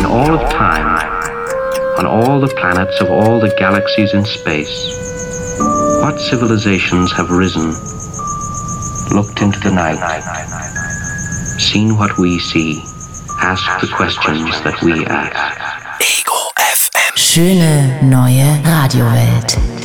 all of time, on all the planets of all the galaxies in space, what civilizations have risen, looked into the night, seen what we see, asked the questions that we ask. Ego FM. Schöne neue Radiowelt.